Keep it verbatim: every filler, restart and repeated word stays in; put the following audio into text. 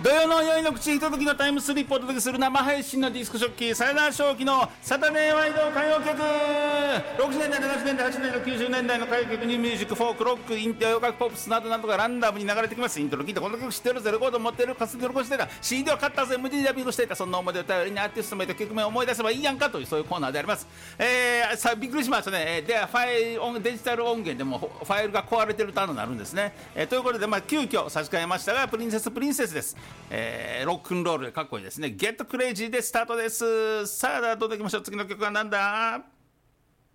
土曜の宵の口ひとときのタイムスリップをお届けする生配信のディスクショッキーサヨナラ正気のサタデーワイド歌謡曲。ろくじゅうねんだいななじゅうねんだいはちじゅうねんだいきゅうじゅうねんだいの歌謡曲にミュージックフォークロックインテ洋楽ポップスなどなどがランダムに流れてきます。イントロ聞いてこの曲知ってるぜ、レコード持ってる、カセット録音してた、 シーディー を買ったぜ、 エムディー でアピールしていた、そんな思い出を頼りにアーティスト名と曲名を思い出せばいいやんかという、そういうコーナーであります。えー、さあびっくりしましたね。でファイル音デジタル音源でもファイルが壊れてるとなるんですね。えー、ということで、まあ、急遽差し替えましたが、プリンセスプリンセスです。えー、ロックンロールでかっこいいですね。ゲットクレイジーでスタートです。さあどうでいきましょう。次の曲はなんだ。